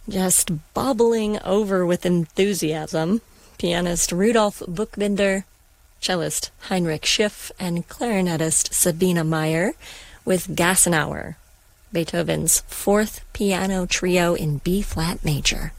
just bubbling over with enthusiasm, pianist Rudolf Buchbinder, cellist Heinrich Schiff, and clarinetist Sabine Meyer with Gassenauer, Beethoven's fourth piano trio in B-flat major.